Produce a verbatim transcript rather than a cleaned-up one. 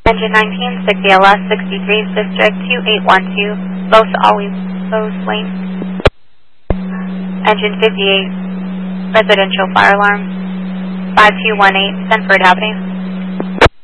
Engine nineteen, six E L S sixty-three, District two eight one two, Los Always, Los Lane. Engine fifty-eight, residential fire alarm, five two one eight, Stanford Avenue.